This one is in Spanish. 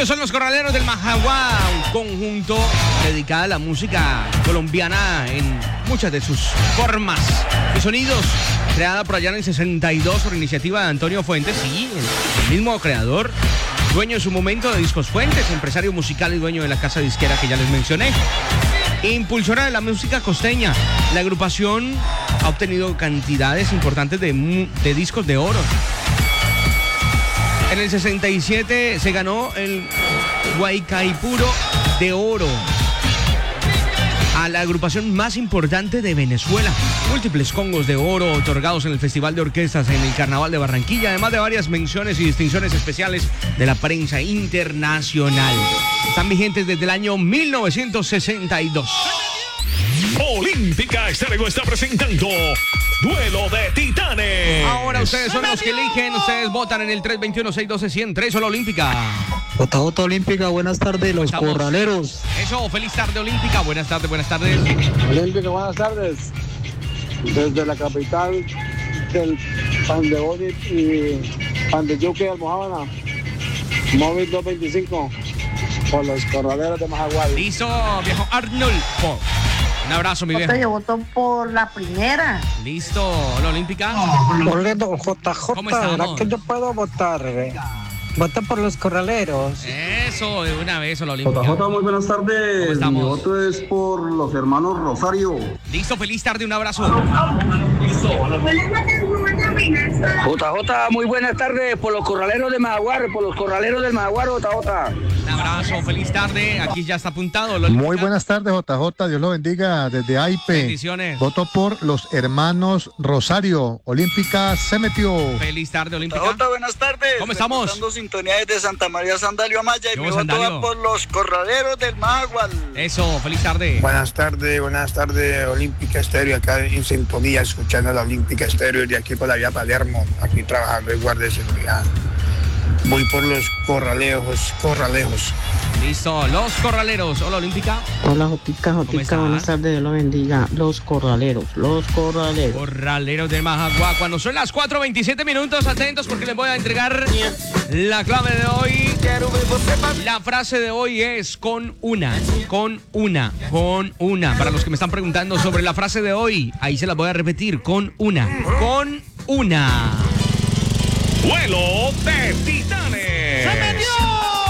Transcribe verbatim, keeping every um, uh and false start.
Ellos son los Corraleros del Majaguá, un conjunto dedicado a la música colombiana en muchas de sus formas y sonidos, creada por allá en el sesenta y dos por iniciativa de Antonio Fuentes, sí, el mismo creador, dueño en su momento de Discos Fuentes, empresario musical y dueño de la casa disquera que ya les mencioné. Impulsora de la música costeña, la agrupación ha obtenido cantidades importantes de, de discos de oro. En el sesenta y siete se ganó el Guaycaipuro de Oro a la agrupación más importante de Venezuela. Múltiples congos de oro otorgados en el Festival de Orquestas en el Carnaval de Barranquilla, además de varias menciones y distinciones especiales de la prensa internacional. Están vigentes desde el año mil novecientos sesenta y dos. Olímpica Estéreo está presentando Duelo de Titanes. Ahora ustedes son los que eligen, ustedes votan en el tres dos uno, seis uno dos, uno cero tres, Solo Olímpica. J J Olímpica, buenas tardes, los Estamos. Corraleros. Eso, feliz tarde Olímpica, buenas tardes, buenas tardes. Olímpica, buenas tardes. Desde la capital del pan de boli y pan de yuca y almojábana, móvil doscientos veinticinco, por los Corraleros de Majagual. Listo, viejo Arnulfo. Un abrazo, mi viejo. Yo voto por la primera. Listo, la Olímpica. Hola, don J J, ¿Cómo estamos? ¿verdad que yo puedo votar? Vota por los Corraleros. Eso, de una vez, la Olímpica. J J, muy buenas ¿Cómo tardes. estamos? Mi voto es por los hermanos Rosario. Listo, feliz tarde, un abrazo. J J, muy buenas tardes por los Corraleros de Majaguar, por los Corraleros del Majaguar, J J. Un abrazo, feliz tarde. Aquí ya está apuntado. la Olímpica. Muy buenas tardes, J J. Dios lo bendiga desde A I P. Bendiciones. Voto por los hermanos Rosario. Olímpica se metió. Feliz tarde, Olímpica. J J, buenas tardes. ¿Cómo estamos? Dando sintonía desde Santa María Sandalio Amaya y Yo, mi voto Sandalio. va por los Corraleros del Majagual. Eso, feliz tarde. Buenas tardes, buenas tardes, Olímpica Estéreo, acá en sintonía, escuchando la Olímpica Estéreo de aquí por la vía Palermo, aquí trabajando en guardia de seguridad. Voy por los corralejos, corralejos. Listo, los Corraleros. Hola, Olímpica. Hola, Jotica, ¿Cómo Jotica, está? buenas tardes, Dios lo bendiga. Los Corraleros, los Corraleros. Corraleros del Majaguá. Cuando son las cuatro veintisiete minutos, atentos porque les voy a entregar la clave de hoy. La frase de hoy es con una, con una, con una. Para los que me están preguntando sobre la frase de hoy, ahí se la voy a repetir, con una, con una. Duelo de Titanes.